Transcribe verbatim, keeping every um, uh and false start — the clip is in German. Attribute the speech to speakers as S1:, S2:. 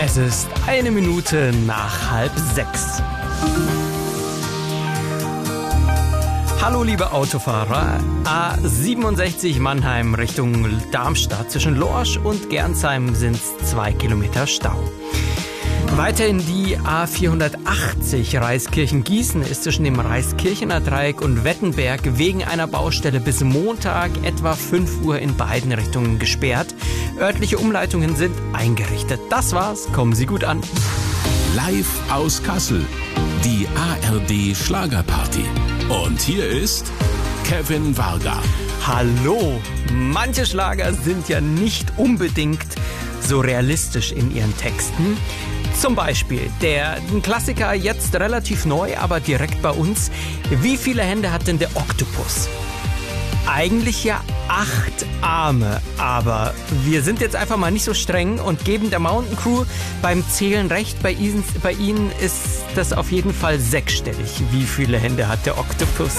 S1: Es ist eine Minute nach halb sechs. Hallo liebe Autofahrer, A siebenundsechzig Mannheim Richtung Darmstadt. Zwischen Lorsch und Gernsheim sind es zwei Kilometer Stau. Weiterhin die A vierhundertachtzig Reiskirchen-Gießen ist zwischen dem Reiskirchener Dreieck und Wettenberg wegen einer Baustelle bis Montag etwa fünf Uhr in beiden Richtungen gesperrt. Örtliche Umleitungen sind eingerichtet. Das war's, kommen Sie gut an.
S2: Live aus Kassel, die A R D Schlagerparty. Und hier ist Kevin Varga.
S1: Hallo! Manche Schlager sind ja nicht unbedingt so realistisch in ihren Texten. Zum Beispiel der ein Klassiker, jetzt relativ neu, aber direkt bei uns. Wie viele Hände hat denn der Oktopus? Eigentlich ja acht Arme, aber wir sind jetzt einfach mal nicht so streng und geben der Mountain Crew beim Zählen recht. Bei ihnen, bei ihnen ist das auf jeden Fall sechsstellig. Wie viele Hände hat der Oktopus?